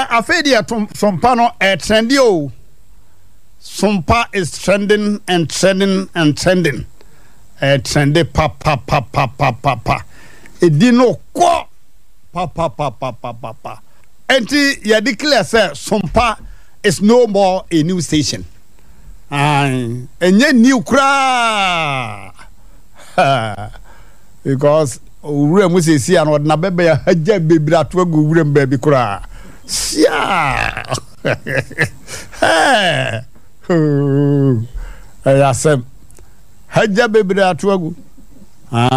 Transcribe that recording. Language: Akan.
afedi sompa no trendy o. Sompa is trending and trending and trending. Trendy pa. Edino ko pa. Enti ya declare say Sompa is no more a new station. Enye new kra. Because ure mu sesi an odna bebe ya haja bebiri ato agu ure mbabi kra. Sia. Ayasem haja bebiri ato agu.